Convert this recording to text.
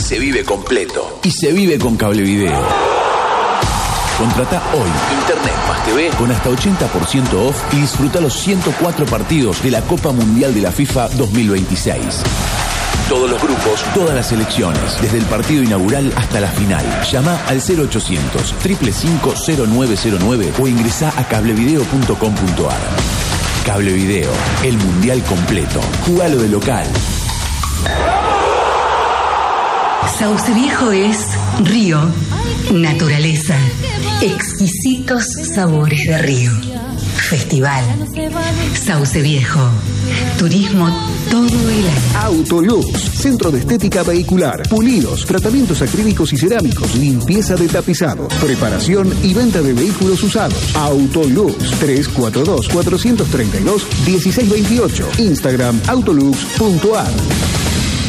se vive completo. Y se vive con Cablevideo. Contrata hoy Internet más TV con hasta 80% off y disfruta los 104 partidos de la Copa Mundial de la FIFA 2026. Todos los grupos, todas las selecciones, desde el partido inaugural hasta la final. Llama al 0800 555 0909 o ingresá a cablevideo.com.ar. Cablevideo, el mundial completo. Jugalo de local. Sauce Viejo es río, naturaleza, exquisitos sabores de río. Festival. Sauce Viejo. Turismo todo el año. Autolux, centro de estética vehicular, pulidos, tratamientos acrílicos y cerámicos, limpieza de tapizados, preparación y venta de vehículos usados. Autolux, 342-432-1628. Instagram autolux.ar.